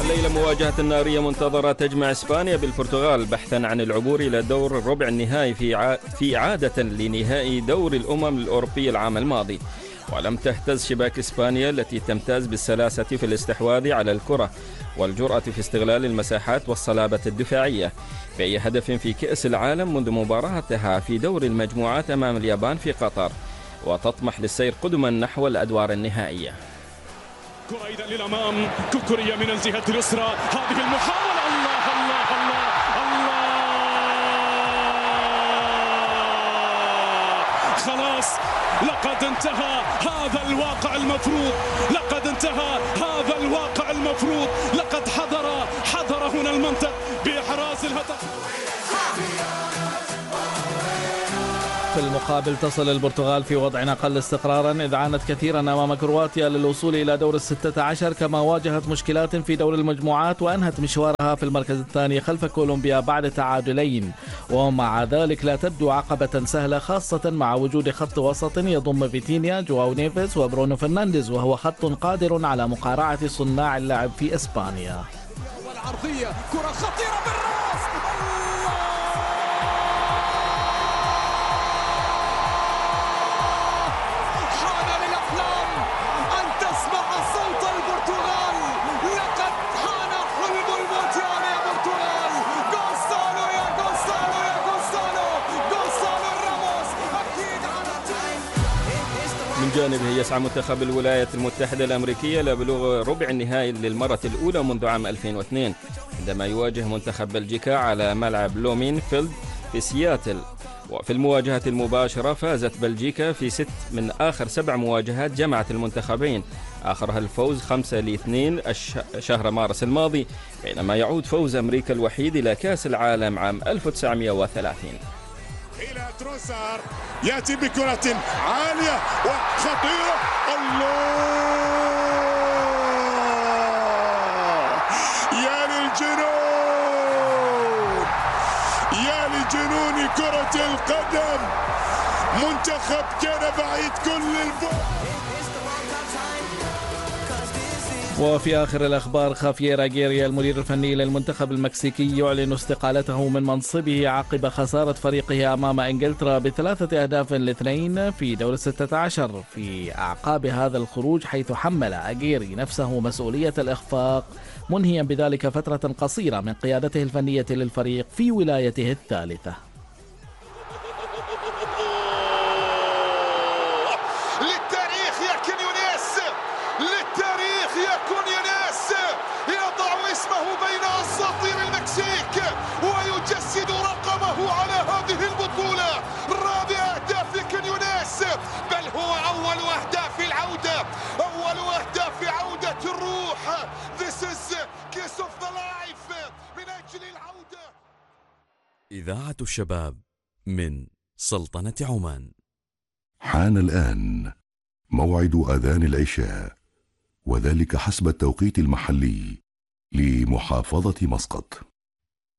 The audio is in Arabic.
الليلة مواجهة نارية منتظرة تجمع إسبانيا بالبرتغال بحثا عن العبور إلى دور الربع النهائي في إعادة لنهائي دور الأمم الأوروبية العام الماضي. ولم تهتز شباك إسبانيا التي تمتاز بالسلاسة في الاستحواذ على الكرة والجرأة في استغلال المساحات والصلابة الدفاعية بأي هدف في كأس العالم منذ مباراتها في دور المجموعات أمام اليابان في قطر، وتطمح للسير قدما نحو الأدوار النهائية. كرة إذا للأمام، كوكوريا من الجهة اليسرى، هذه المحاولة، الله الله الله الله، خلاص لقد انتهى هذا الواقع المفروض، لقد انتهى هذا الواقع المفروض، لقد حضر هنا المنطق بإحراز الهدف. في المقابل تصل البرتغال في وضع أقل استقرارا إذ عانت كثيرا أمام كرواتيا للوصول إلى دور ال16، كما واجهت مشكلات في دور المجموعات وأنهت مشوارها في المركز الثاني خلف كولومبيا بعد تعادلين. ومع ذلك لا تبدو عقبة سهلة، خاصة مع وجود خط وسط يضم فيتينيا، جواو نيفيز وبرونو فرنانديز، وهو خط قادر على مقارعة صناع اللعب في إسبانيا. والعرضية كرة خطيرة بالراس، من جانبه يسعى منتخب الولايات المتحدة الأمريكية لبلوغ ربع النهائي للمرة الأولى منذ عام 2002 عندما يواجه منتخب بلجيكا على ملعب لومين فيلد في سياتل. وفي المواجهة المباشرة فازت بلجيكا في 6 من آخر 7 مواجهات جمعت المنتخبين، آخرها الفوز 5-2 شهر مارس الماضي، بينما يعود فوز أمريكا الوحيد إلى كأس العالم عام 1930. إلى تروسار يأتي بكرة عالية وخطيرة، الله يا للجنون، يا لجنون كرة القدم، منتخب كان بعيد كل البعد. وفي آخر الأخبار، خافيير أغيريا المدير الفني للمنتخب المكسيكي يعلن استقالته من منصبه عقب خسارة فريقه أمام إنجلترا ب3-2 في دور ال16 في أعقاب هذا الخروج، حيث حمل أغيري نفسه مسؤولية الإخفاق، منهيا بذلك فترة قصيرة من قيادته الفنية للفريق في ولايته الثالثة. ويجسد رقمه على هذه البطولة، رابع أهداف لكينيونيز، بل هو أول أهداف العودة، أول أهداف عودة الروح. This is kiss of the life من أجل العودة. إذاعة الشباب من سلطنة عمان. حان الآن موعد أذان العشاء، وذلك حسب التوقيت المحلي لمحافظة مسقط.